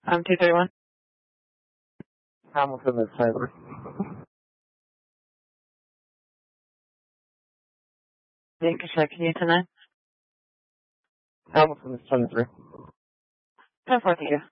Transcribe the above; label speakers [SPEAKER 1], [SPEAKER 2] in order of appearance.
[SPEAKER 1] I'm 231.
[SPEAKER 2] Hamilton is Taylor.
[SPEAKER 1] Lancashire, can you tonight?
[SPEAKER 2] Hamilton is 23.
[SPEAKER 1] 10-4, thank you.